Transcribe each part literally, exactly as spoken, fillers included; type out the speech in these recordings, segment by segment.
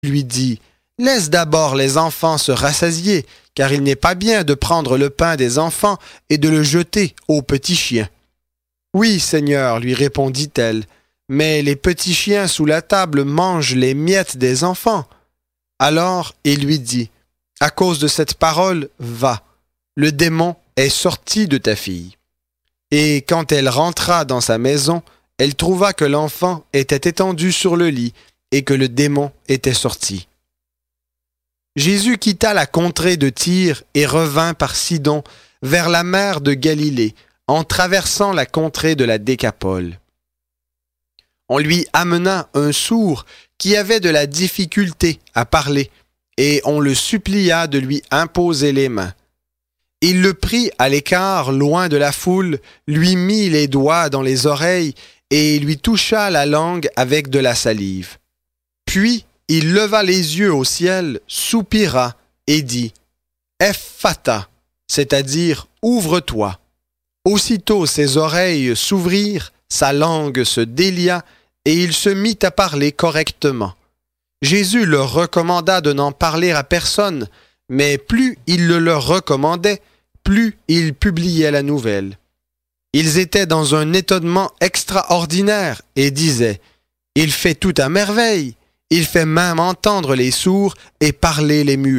lui dit « Laisse d'abord les enfants se rassasier, car il n'est pas bien de prendre le pain des enfants et de le jeter aux petits chiens. » « Oui, Seigneur, lui répondit-elle, mais les petits chiens sous la table mangent les miettes des enfants. » Alors il lui dit « À cause de cette parole, va, le démon est sorti de ta fille. » Et quand elle rentra dans sa maison, elle trouva que l'enfant était étendu sur le lit et que le démon était sorti. Jésus quitta la contrée de Tyr et revint par Sidon vers la mer de Galilée, en traversant la contrée de la Décapole. On lui amena un sourd qui avait de la difficulté à parler, et on le supplia de lui imposer les mains. Il le prit à l'écart, loin de la foule, lui mit les doigts dans les oreilles et lui toucha la langue avec de la salive. Puis il leva les yeux au ciel, soupira et dit « Ephphatha », c'est-à-dire « Ouvre-toi ». Aussitôt ses oreilles s'ouvrirent, sa langue se délia et il se mit à parler correctement. Jésus leur recommanda de n'en parler à personne, mais plus il le leur recommandait, plus ils publiaient la nouvelle. Ils étaient dans un étonnement extraordinaire et disaient « Il fait tout à merveille, il fait même entendre les sourds et parler les muets. »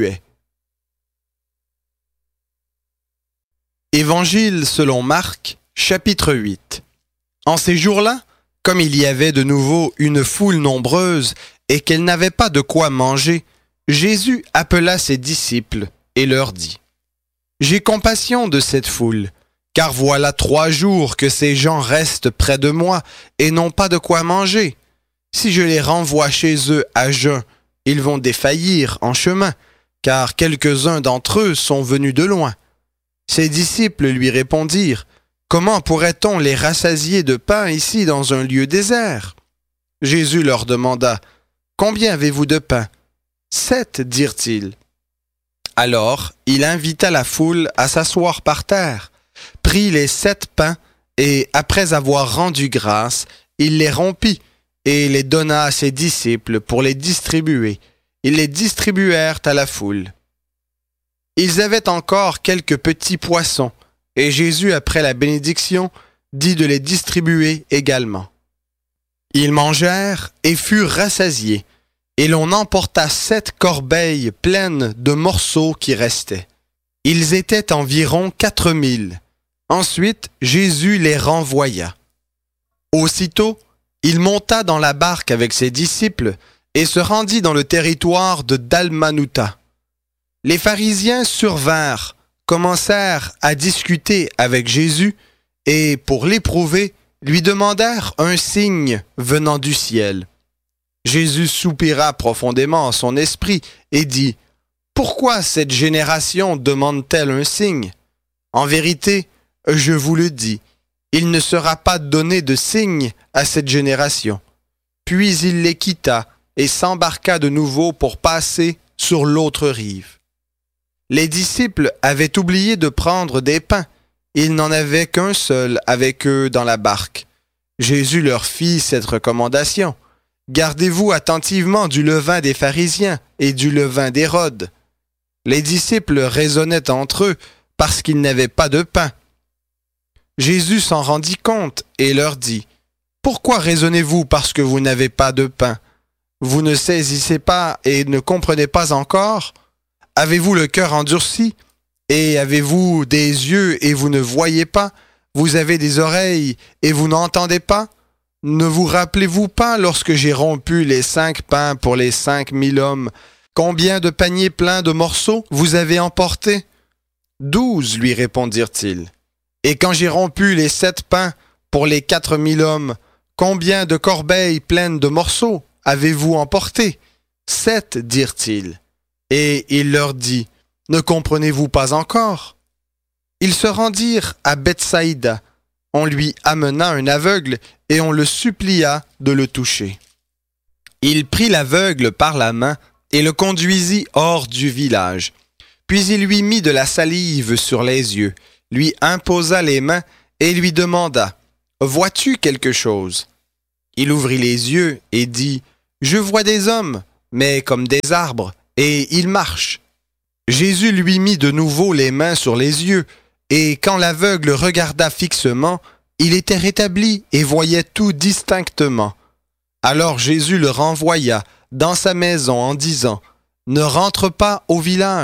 Évangile selon Marc, chapitre huit. En ces jours-là, comme il y avait de nouveau une foule nombreuse et qu'elle n'avait pas de quoi manger, Jésus appela ses disciples et leur dit « J'ai compassion de cette foule, car voilà trois jours que ces gens restent près de moi et n'ont pas de quoi manger. Si je les renvoie chez eux à jeun, ils vont défaillir en chemin, car quelques-uns d'entre eux sont venus de loin. » Ses disciples lui répondirent « Comment pourrait-on les rassasier de pain ici dans un lieu désert ?» Jésus leur demanda « Combien avez-vous de pain ?» « Sept, dirent-ils. » Alors il invita la foule à s'asseoir par terre, prit les sept pains et, après avoir rendu grâce, il les rompit et les donna à ses disciples pour les distribuer. Ils les distribuèrent à la foule. Ils avaient encore quelques petits poissons, et Jésus, après la bénédiction, dit de les distribuer également. Ils mangèrent et furent rassasiés, et l'on emporta sept corbeilles pleines de morceaux qui restaient. Ils étaient environ quatre mille. Ensuite, Jésus les renvoya. Aussitôt, il monta dans la barque avec ses disciples et se rendit dans le territoire de Dalmanutha. Les pharisiens survinrent, commencèrent à discuter avec Jésus et, pour l'éprouver, lui demandèrent un signe venant du ciel. Jésus soupira profondément en son esprit et dit « Pourquoi cette génération demande-t-elle un signe? En vérité, je vous le dis, il ne sera pas donné de signe à cette génération. » Puis il les quitta et s'embarqua de nouveau pour passer sur l'autre rive. Les disciples avaient oublié de prendre des pains. Ils n'en avaient qu'un seul avec eux dans la barque. Jésus leur fit cette recommandation. « Gardez-vous attentivement du levain des pharisiens et du levain d'Hérode. » Les disciples raisonnaient entre eux parce qu'ils n'avaient pas de pain. Jésus s'en rendit compte et leur dit « Pourquoi raisonnez-vous parce que vous n'avez pas de pain? Vous ne saisissez pas et ne comprenez pas encore? Avez-vous le cœur endurci? Et avez-vous des yeux et vous ne voyez pas? Vous avez des oreilles et vous n'entendez pas? Ne vous rappelez-vous pas lorsque j'ai rompu les cinq pains pour les cinq mille hommes? Combien de paniers pleins de morceaux vous avez emportés? Douze, lui répondirent-ils. Et quand j'ai rompu les sept pains pour les quatre mille hommes, combien de corbeilles pleines de morceaux avez-vous emporté? Sept, dirent-ils. Et il leur dit, ne comprenez-vous pas encore? Ils se rendirent à Bethsaïda. On lui amena un aveugle et on le supplia de le toucher. Il prit l'aveugle par la main et le conduisit hors du village. Puis il lui mit de la salive sur les yeux, lui imposa les mains et lui demanda « Vois-tu quelque chose ?» Il ouvrit les yeux et dit « Je vois des hommes, mais comme des arbres, et ils marchent. Jésus lui mit de nouveau les mains sur les yeux, et quand l'aveugle regarda fixement, il était rétabli et voyait tout distinctement. Alors Jésus le renvoya dans sa maison en disant « Ne rentre pas au village ».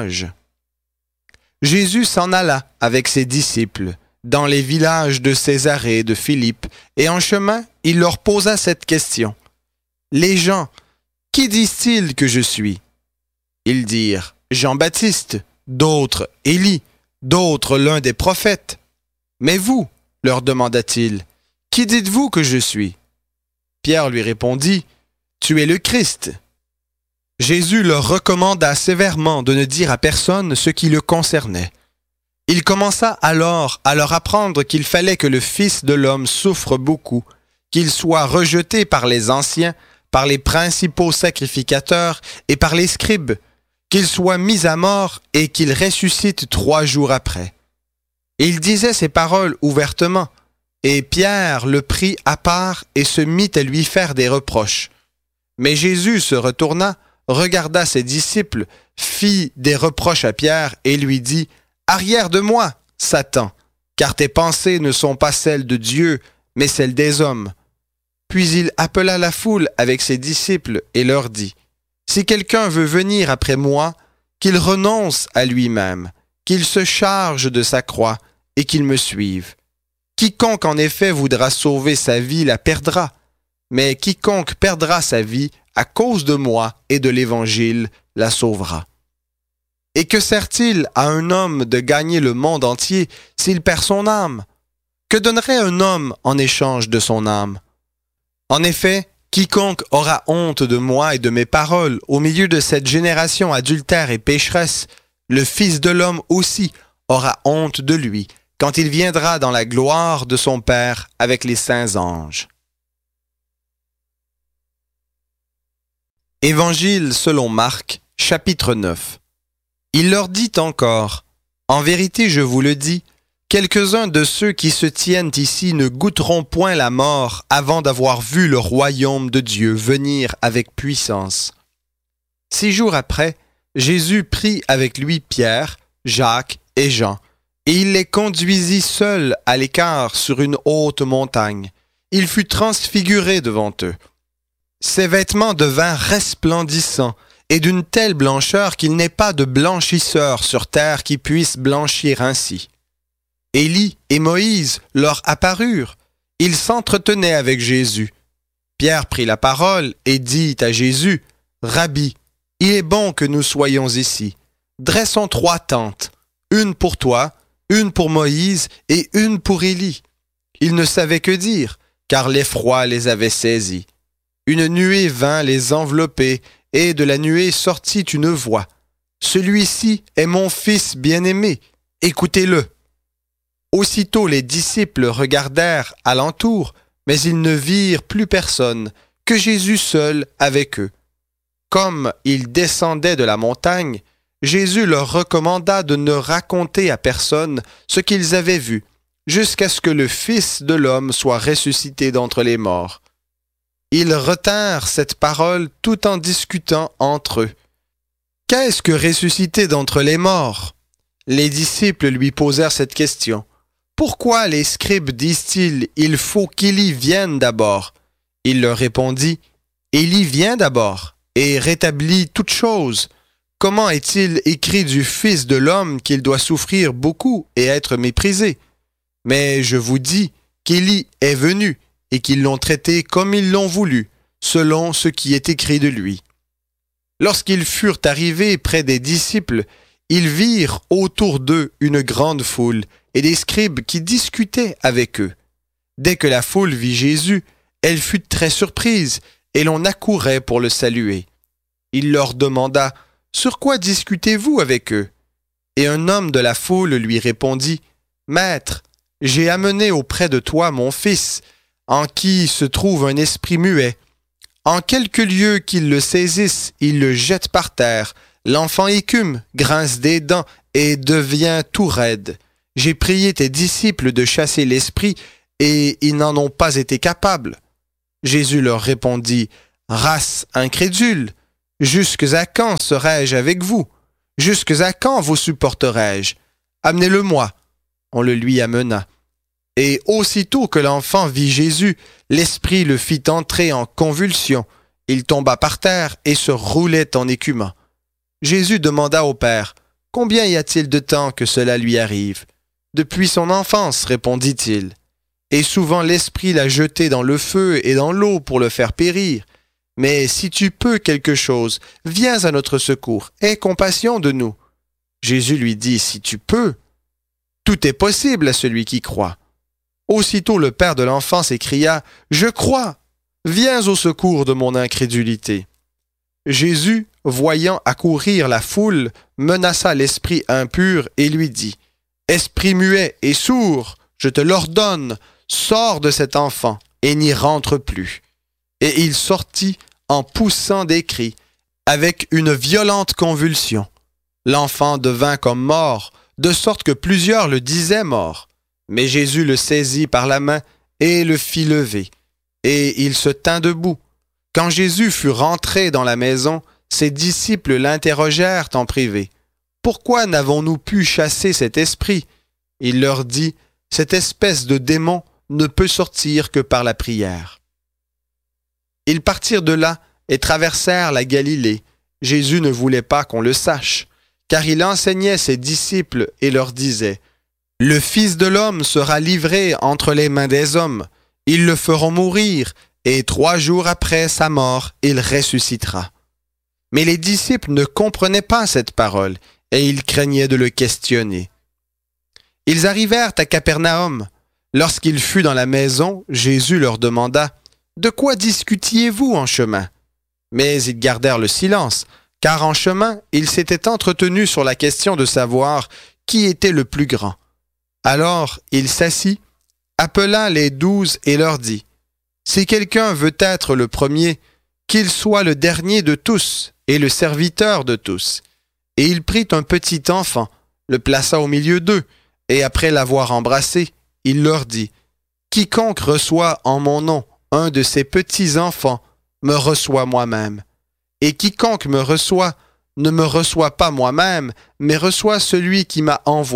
Jésus s'en alla avec ses disciples dans les villages de Césarée et de Philippe, et en chemin, il leur posa cette question. « Les gens, qui disent-ils que je suis ?» Ils dirent « Jean-Baptiste, d'autres Élie, d'autres l'un des prophètes. Mais vous, leur demanda-t-il, qui dites-vous que je suis ?» Pierre lui répondit, « Tu es le Christ. » Jésus leur recommanda sévèrement de ne dire à personne ce qui le concernait. Il commença alors à leur apprendre qu'il fallait que le Fils de l'homme souffre beaucoup, qu'il soit rejeté par les anciens, par les principaux sacrificateurs et par les scribes, qu'il soit mis à mort et qu'il ressuscite trois jours après. Il disait ces paroles ouvertement, et Pierre le prit à part et se mit à lui faire des reproches. Mais Jésus se retourna, regarda ses disciples, fit des reproches à Pierre et lui dit « Arrière de moi, Satan, car tes pensées ne sont pas celles de Dieu, mais celles des hommes. » Puis il appela la foule avec ses disciples et leur dit « Si quelqu'un veut venir après moi, qu'il renonce à lui-même, qu'il se charge de sa croix et qu'il me suive. Quiconque en effet voudra sauver sa vie la perdra, mais quiconque perdra sa vie à cause de moi et de l'Évangile la sauvera. Et que sert-il à un homme de gagner le monde entier s'il perd son âme? Que donnerait un homme en échange de son âme? En effet, quiconque aura honte de moi et de mes paroles au milieu de cette génération adultère et pécheresse, le Fils de l'homme aussi aura honte de lui quand il viendra dans la gloire de son Père avec les saints anges. Évangile selon Marc, chapitre neuf. Il leur dit encore, « En vérité, je vous le dis, quelques-uns de ceux qui se tiennent ici ne goûteront point la mort avant d'avoir vu le royaume de Dieu venir avec puissance. » Six jours après, Jésus prit avec lui Pierre, Jacques et Jean, et il les conduisit seuls à l'écart sur une haute montagne. Il fut transfiguré devant eux. Ses vêtements devinrent resplendissants, et d'une telle blancheur qu'il n'est pas de blanchisseur sur terre qui puisse blanchir ainsi. Élie et Moïse leur apparurent. Ils s'entretenaient avec Jésus. Pierre prit la parole et dit à Jésus, « Rabbi, il est bon que nous soyons ici. Dressons trois tentes, une pour toi, une pour Moïse et une pour Élie. » Ils ne savaient que dire, car l'effroi les avait saisis. Une nuée vint les envelopper, et de la nuée sortit une voix. « Celui-ci est mon Fils bien-aimé, écoutez-le. » Aussitôt les disciples regardèrent alentour, mais ils ne virent plus personne, que Jésus seul avec eux. Comme ils descendaient de la montagne, Jésus leur recommanda de ne raconter à personne ce qu'ils avaient vu, jusqu'à ce que le Fils de l'homme soit ressuscité d'entre les morts. Ils retinrent cette parole tout en discutant entre eux. « Qu'est-ce que ressusciter d'entre les morts ?» Les disciples lui posèrent cette question. « Pourquoi les scribes disent-ils, il faut qu'Élie vienne d'abord ?» Il leur répondit, « Élie vient d'abord et rétablit toutes choses. Comment est-il écrit du Fils de l'homme qu'il doit souffrir beaucoup et être méprisé? Mais je vous dis qu'Élie est venu et qu'ils l'ont traité comme ils l'ont voulu, selon ce qui est écrit de lui. » Lorsqu'ils furent arrivés près des disciples, ils virent autour d'eux une grande foule et des scribes qui discutaient avec eux. Dès que la foule vit Jésus, elle fut très surprise et l'on accourait pour le saluer. Il leur demanda « Sur quoi discutez-vous avec eux ?» Et un homme de la foule lui répondit « Maître, j'ai amené auprès de toi mon fils, en qui se trouve un esprit muet. En quelque lieu qu'il le saisisse, il le jette par terre. L'enfant écume, grince des dents et devient tout raide. J'ai prié tes disciples de chasser l'esprit, et ils n'en ont pas été capables. » Jésus leur répondit, « Race incrédule, Jusques à quand serai-je avec vous? Jusques à quand vous supporterai-je? Amenez-le-moi. On le lui amena. Et aussitôt que l'enfant vit Jésus, l'esprit le fit entrer en convulsion. Il tomba par terre et se roulait en écumant. Jésus demanda au Père, « Combien y a-t-il de temps que cela lui arrive? » « Depuis son enfance, répondit-il. Et souvent l'esprit l'a jeté dans le feu et dans l'eau pour le faire périr. Mais si tu peux quelque chose, viens à notre secours, aie compassion de nous. » Jésus lui dit, « Si tu peux, tout est possible à celui qui croit. » Aussitôt le père de l'enfant s'écria, « Je crois, viens au secours de mon incrédulité. » Jésus, voyant accourir la foule, menaça l'esprit impur et lui dit, « Esprit muet et sourd, je te l'ordonne, sors de cet enfant et n'y rentre plus. » Et il sortit en poussant des cris, avec une violente convulsion. L'enfant devint comme mort, de sorte que plusieurs le disaient mort. Mais Jésus le saisit par la main et le fit lever. Et il se tint debout. Quand Jésus fut rentré dans la maison, ses disciples l'interrogèrent en privé. « Pourquoi n'avons-nous pu chasser cet esprit? » Il leur dit, « Cette espèce de démon ne peut sortir que par la prière. » Ils partirent de là et traversèrent la Galilée. Jésus ne voulait pas qu'on le sache, car il enseignait ses disciples et leur disait, « Le Fils de l'homme sera livré entre les mains des hommes. Ils le feront mourir, et trois jours après sa mort, il ressuscitera. » Mais les disciples ne comprenaient pas cette parole, et ils craignaient de le questionner. Ils arrivèrent à Capernaum. Lorsqu'il fut dans la maison, Jésus leur demanda, « De quoi discutiez-vous en chemin? » Mais ils gardèrent le silence, car en chemin, ils s'étaient entretenus sur la question de savoir qui était le plus grand. Alors il s'assit, appela les douze et leur dit, « Si quelqu'un veut être le premier, qu'il soit le dernier de tous et le serviteur de tous. » Et il prit un petit enfant, le plaça au milieu d'eux, et après l'avoir embrassé, il leur dit, « Quiconque reçoit en mon nom un de ces petits enfants me reçoit moi-même. Et quiconque me reçoit ne me reçoit pas moi-même, mais reçoit celui qui m'a envoyé. »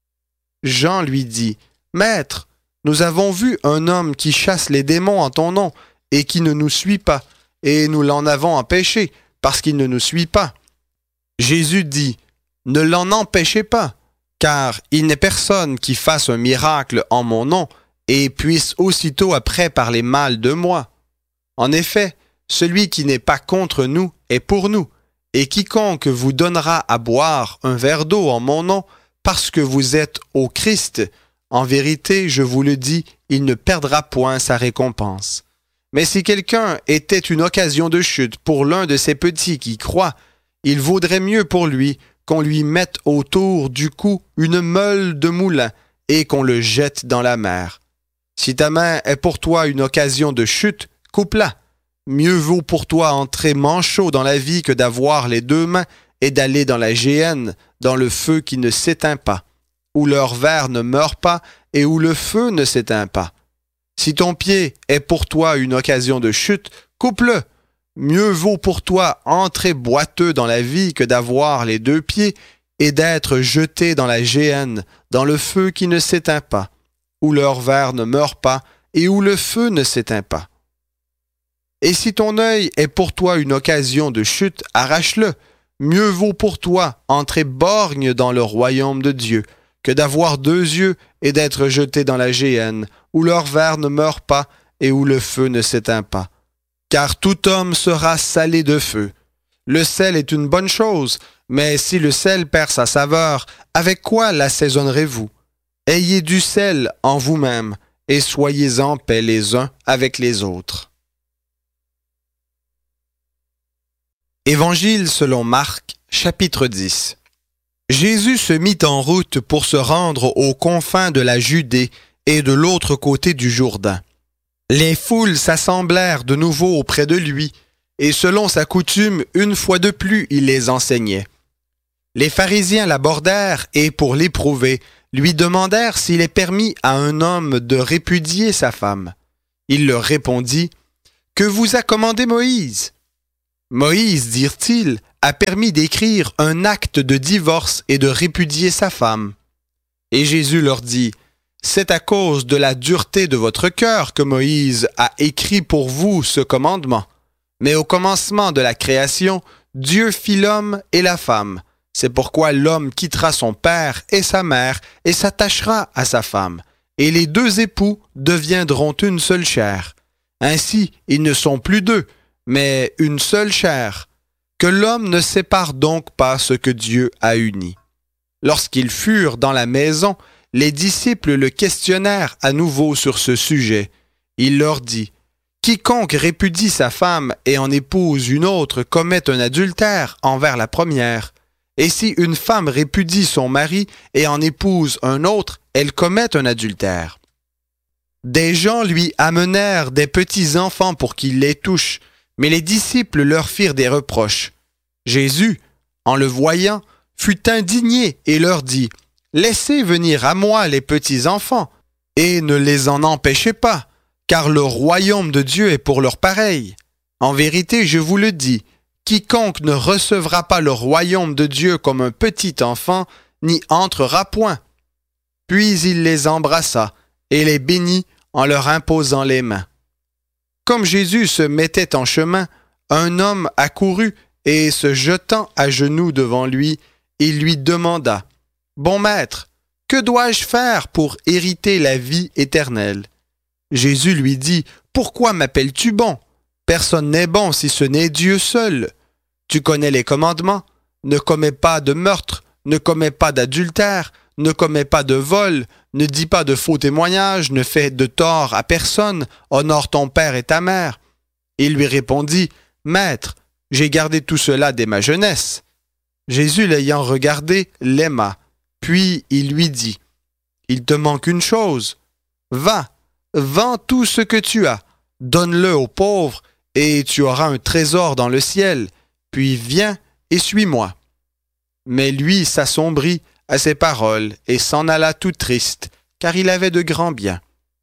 Jean lui dit, « Maître, nous avons vu un homme qui chasse les démons en ton nom et qui ne nous suit pas, et nous l'en avons empêché parce qu'il ne nous suit pas. » Jésus dit, « Ne l'en empêchez pas, car il n'est personne qui fasse un miracle en mon nom et puisse aussitôt après parler mal de moi. En effet, celui qui n'est pas contre nous est pour nous, et quiconque vous donnera à boire un verre d'eau en mon nom, parce que vous êtes au Christ, en vérité, je vous le dis, il ne perdra point sa récompense. Mais si quelqu'un était une occasion de chute pour l'un de ces petits qui croient, il vaudrait mieux pour lui qu'on lui mette autour du cou une meule de moulin et qu'on le jette dans la mer. Si ta main est pour toi une occasion de chute, coupe-la. Mieux vaut pour toi entrer manchot dans la vie que d'avoir les deux mains et d'aller dans la géhenne, dans le feu qui ne s'éteint pas, où leur ver ne meurt pas et où le feu ne s'éteint pas. Si ton pied est pour toi une occasion de chute, coupe-le. Mieux vaut pour toi entrer boiteux dans la vie que d'avoir les deux pieds et d'être jeté dans la géhenne, dans le feu qui ne s'éteint pas, où leur ver ne meurt pas et où le feu ne s'éteint pas. Et si ton œil est pour toi une occasion de chute, arrache-le. Mieux vaut pour toi entrer borgne dans le royaume de Dieu que d'avoir deux yeux et d'être jeté dans la géhenne, où leur ver ne meurt pas et où le feu ne s'éteint pas. Car tout homme sera salé de feu. Le sel est une bonne chose, mais si le sel perd sa saveur, avec quoi l'assaisonnerez-vous? Ayez du sel en vous-même, et soyez en paix les uns avec les autres. Évangile selon Marc, chapitre dix. Jésus se mit en route pour se rendre aux confins de la Judée et de l'autre côté du Jourdain. Les foules s'assemblèrent de nouveau auprès de lui, et selon sa coutume, une fois de plus, il les enseignait. Les pharisiens l'abordèrent et, pour l'éprouver, lui demandèrent s'il est permis à un homme de répudier sa femme. Il leur répondit, « Que vous a commandé Moïse? » Moïse, dirent-ils, a permis d'écrire un acte de divorce et de répudier sa femme. Et Jésus leur dit, c'est à cause de la dureté de votre cœur que Moïse a écrit pour vous ce commandement. Mais au commencement de la création, Dieu fit l'homme et la femme. C'est pourquoi l'homme quittera son père et sa mère et s'attachera à sa femme. Et les deux époux deviendront une seule chair. Ainsi, ils ne sont plus deux, mais une seule chair. Que l'homme ne sépare donc pas ce que Dieu a uni. Lorsqu'ils furent dans la maison, les disciples le questionnèrent à nouveau sur ce sujet. Il leur dit, « Quiconque répudie sa femme et en épouse une autre commet un adultère envers la première. Et si une femme répudie son mari et en épouse un autre, elle commet un adultère. » Des gens lui amenèrent des petits enfants pour qu'il les touche, mais les disciples leur firent des reproches. Jésus, en le voyant, fut indigné et leur dit, « Laissez venir à moi les petits enfants, et ne les en empêchez pas, car le royaume de Dieu est pour leurs pareils. En vérité, je vous le dis, quiconque ne recevra pas le royaume de Dieu comme un petit enfant, n'y entrera point. » Puis il les embrassa et les bénit en leur imposant les mains. Comme Jésus se mettait en chemin, un homme accourut et se jetant à genoux devant lui, il lui demanda, « Bon maître, que dois-je faire pour hériter la vie éternelle? » Jésus lui dit, « Pourquoi m'appelles-tu bon? Personne n'est bon si ce n'est Dieu seul. Tu connais les commandements, ne commets pas de meurtre, ne commets pas d'adultère, ne commets pas de vol, ne dis pas de faux témoignages, ne fais de tort à personne, honore ton père et ta mère. » Il lui répondit, « Maître, j'ai gardé tout cela dès ma jeunesse. » Jésus, l'ayant regardé, l'aima. Puis il lui dit, « Il te manque une chose. Va, vends tout ce que tu as, donne-le aux pauvres, et tu auras un trésor dans le ciel. Puis viens et suis-moi. » Mais lui s'assombrit à ces paroles et s'en alla tout triste, car il avait de grands biens.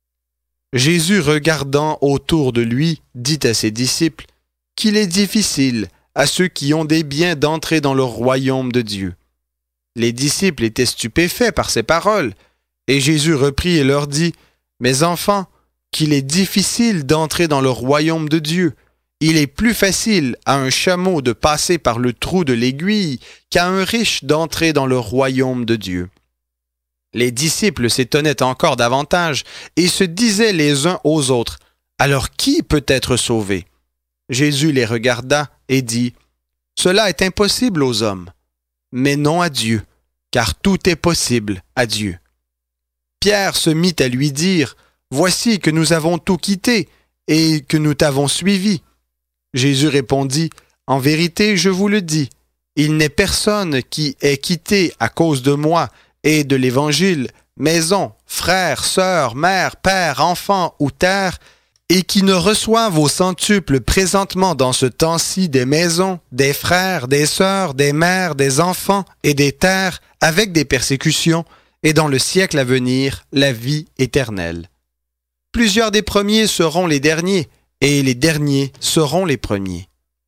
Jésus, regardant autour de lui, dit à ses disciples qu'il est difficile à ceux qui ont des biens d'entrer dans le royaume de Dieu. Les disciples étaient stupéfaits par ces paroles, et Jésus reprit et leur dit, « Mes enfants, qu'il est difficile d'entrer dans le royaume de Dieu. Il est plus facile à un chameau de passer par le trou de l'aiguille qu'à un riche d'entrer dans le royaume de Dieu. » Les disciples s'étonnaient encore davantage et se disaient les uns aux autres, « Alors qui peut être sauvé? » Jésus les regarda et dit, « Cela est impossible aux hommes, mais non à Dieu, car tout est possible à Dieu. » Pierre se mit à lui dire, « Voici que nous avons tout quitté et que nous t'avons suivi. » Jésus répondit, « En vérité, je vous le dis, il n'est personne qui ait quitté à cause de moi et de l'Évangile, maison, frères, sœurs, mères, pères, enfants ou terre, et qui ne reçoive au centuple présentement dans ce temps-ci des maisons, des frères, des sœurs, des mères, des enfants et des terres, avec des persécutions, et dans le siècle à venir, la vie éternelle. Plusieurs des premiers seront les derniers, et les derniers seront les premiers. »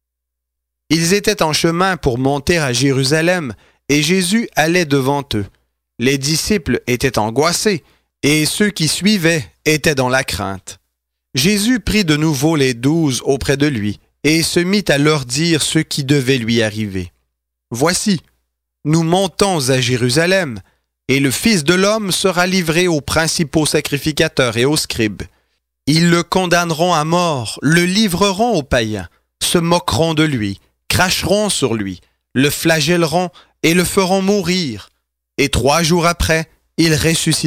Ils étaient en chemin pour monter à Jérusalem, et Jésus allait devant eux. Les disciples étaient angoissés, et ceux qui suivaient étaient dans la crainte. Jésus prit de nouveau les douze auprès de lui, et se mit à leur dire ce qui devait lui arriver. « Voici, nous montons à Jérusalem, et le Fils de l'homme sera livré aux principaux sacrificateurs et aux scribes. Ils le condamneront à mort, le livreront aux païens, se moqueront de lui, cracheront sur lui, le flagelleront et le feront mourir. Et trois jours après, il ressuscitera. »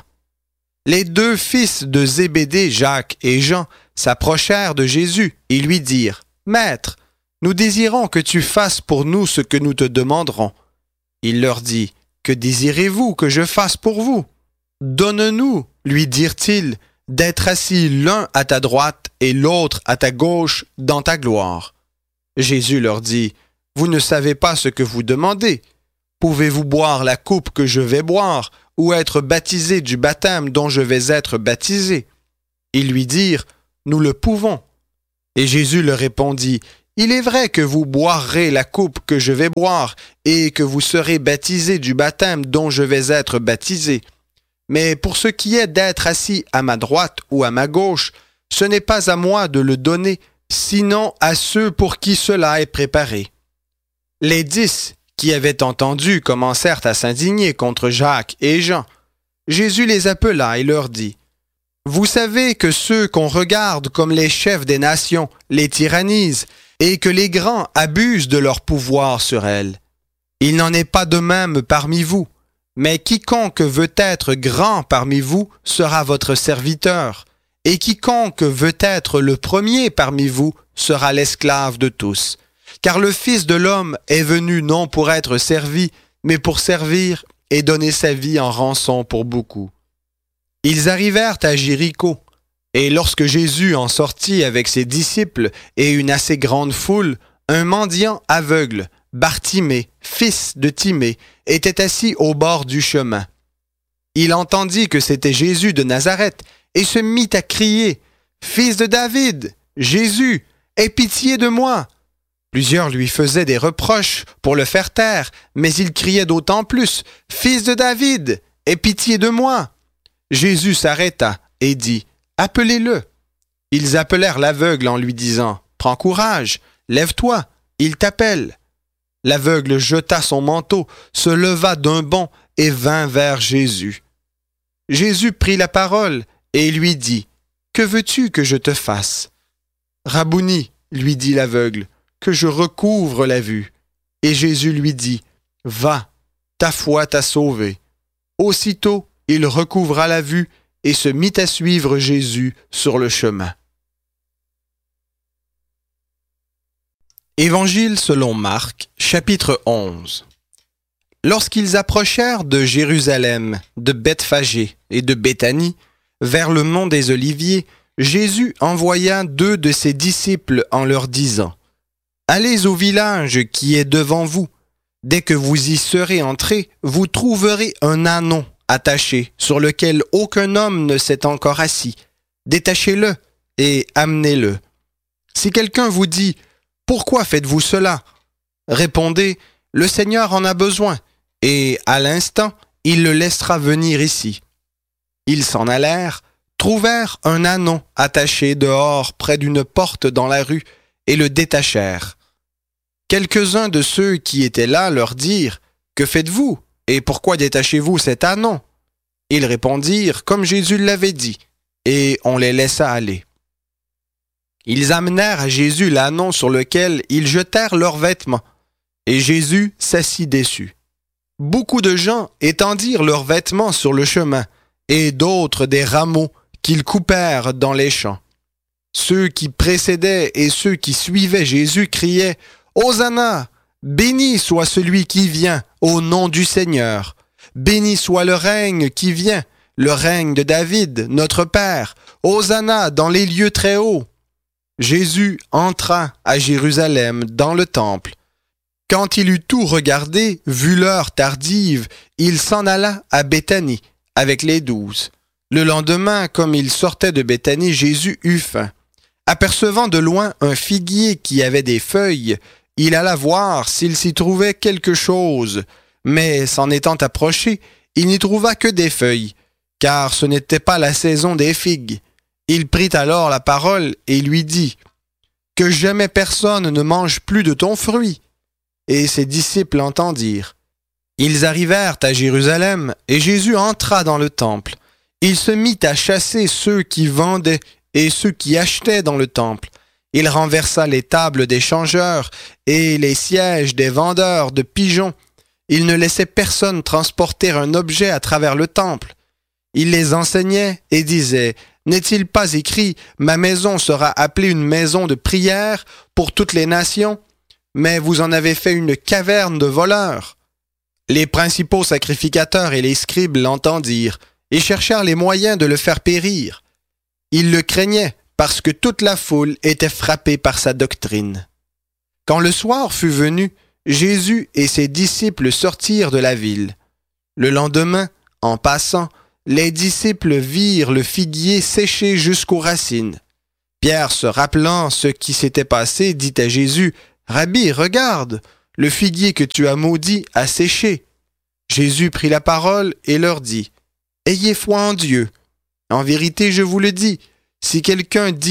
Les deux fils de Zébédée, Jacques et Jean, s'approchèrent de Jésus et lui dirent, « Maître, nous désirons que tu fasses pour nous ce que nous te demanderons. » Il leur dit, « Que désirez-vous que je fasse pour vous? » « Donne-nous, lui dirent-ils, d'être assis l'un à ta droite et l'autre à ta gauche dans ta gloire. » Jésus leur dit, « Vous ne savez pas ce que vous demandez. Pouvez-vous boire la coupe que je vais boire, ou être baptisé du baptême dont je vais être baptisé? » Ils lui dirent, « Nous le pouvons. » Et Jésus leur répondit, « Il est vrai que vous boirez la coupe que je vais boire et que vous serez baptisés du baptême dont je vais être baptisé. Mais pour ce qui est d'être assis à ma droite ou à ma gauche, ce n'est pas à moi de le donner, sinon à ceux pour qui cela est préparé. » Les dix qui avaient entendu commencèrent à s'indigner contre Jacques et Jean. Jésus les appela et leur dit, « Vous savez que ceux qu'on regarde comme les chefs des nations les tyrannisent et que les grands abusent de leur pouvoir sur elles. Il n'en est pas de même parmi vous, mais quiconque veut être grand parmi vous sera votre serviteur, et quiconque veut être le premier parmi vous sera l'esclave de tous. Car le Fils de l'homme est venu non pour être servi, mais pour servir et donner sa vie en rançon pour beaucoup. » Ils arrivèrent à Jéricho, et lorsque Jésus en sortit avec ses disciples et une assez grande foule, un mendiant aveugle, Bartimée, fils de Timée, était assis au bord du chemin. Il entendit que c'était Jésus de Nazareth et se mit à crier, « Fils de David, Jésus, aie pitié de moi !» Plusieurs lui faisaient des reproches pour le faire taire, mais il criait d'autant plus, « Fils de David, aie pitié de moi !» Jésus s'arrêta et dit, « Appelez-le. » Ils appelèrent l'aveugle en lui disant, « Prends courage, lève-toi, il t'appelle. » L'aveugle jeta son manteau, se leva d'un bond et vint vers Jésus. Jésus prit la parole et lui dit, « Que veux-tu que je te fasse? » « Rabouni, lui dit l'aveugle, que je recouvre la vue. » Et Jésus lui dit, « Va, ta foi t'a sauvé. » Aussitôt, il recouvra la vue et se mit à suivre Jésus sur le chemin. Évangile selon Marc, chapitre onze. Lorsqu'ils approchèrent de Jérusalem, de Bethphagée et de Béthanie, vers le mont des Oliviers, Jésus envoya deux de ses disciples en leur disant, « Allez au village qui est devant vous. Dès que vous y serez entrés, vous trouverez un ânon attaché sur lequel aucun homme ne s'est encore assis. Détachez-le et amenez-le. Si quelqu'un vous dit, « Pourquoi faites-vous cela ?» Répondez, « Le Seigneur en a besoin, et à l'instant, il le laissera venir ici. » Ils s'en allèrent, trouvèrent un ânon attaché dehors près d'une porte dans la rue, et le détachèrent. Quelques-uns de ceux qui étaient là leur dirent, « Que faites-vous, et pourquoi détachez-vous cet ânon ?» Ils répondirent comme Jésus l'avait dit, et on les laissa aller. Ils amenèrent à Jésus l'ânon sur lequel ils jetèrent leurs vêtements, et Jésus s'assit dessus. Beaucoup de gens étendirent leurs vêtements sur le chemin, et d'autres des rameaux qu'ils coupèrent dans les champs. Ceux qui précédaient et ceux qui suivaient Jésus criaient « Hosanna! Béni soit celui qui vient au nom du Seigneur! Béni soit le règne qui vient, le règne de David, notre Père! Hosanna dans les lieux très hauts! » Jésus entra à Jérusalem dans le temple. Quand il eut tout regardé, vu l'heure tardive, il s'en alla à Béthanie avec les douze. Le lendemain, comme il sortait de Béthanie, Jésus eut faim. Apercevant de loin un figuier qui avait des feuilles, il alla voir s'il s'y trouvait quelque chose, mais s'en étant approché, il n'y trouva que des feuilles, car ce n'était pas la saison des figues. Il prit alors la parole et lui dit, « Que jamais personne ne mange plus de ton fruit. » Et ses disciples entendirent. Ils arrivèrent à Jérusalem, et Jésus entra dans le temple. Il se mit à chasser ceux qui vendaient et ceux qui achetaient dans le temple. Il renversa les tables des changeurs et les sièges des vendeurs de pigeons. Il ne laissait personne transporter un objet à travers le temple. Il les enseignait et disait, « N'est-il pas écrit, ma maison sera appelée une maison de prière pour toutes les nations, mais vous en avez fait une caverne de voleurs. » Les principaux sacrificateurs et les scribes l'entendirent et cherchèrent les moyens de le faire périr. Ils le craignaient parce que toute la foule était frappée par sa doctrine. Quand le soir fut venu, Jésus et ses disciples sortirent de la ville. Le lendemain, en passant, les disciples virent le figuier séché jusqu'aux racines. Pierre, se rappelant ce qui s'était passé, dit à Jésus, « Rabbi, regarde, le figuier que tu as maudit a séché. » Jésus prit la parole et leur dit, « Ayez foi en Dieu. En vérité, je vous le dis, si quelqu'un dit